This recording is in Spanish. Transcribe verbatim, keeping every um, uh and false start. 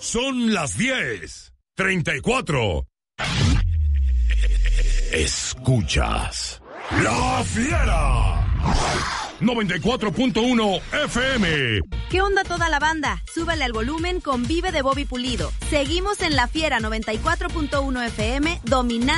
Son las diez treinta y cuatro. Escuchas La Fiera noventa y cuatro punto uno F M. ¿Qué onda toda la banda? Súbale al volumen con Vive de Bobby Pulido. Seguimos en La Fiera noventa y cuatro punto uno F M, dominando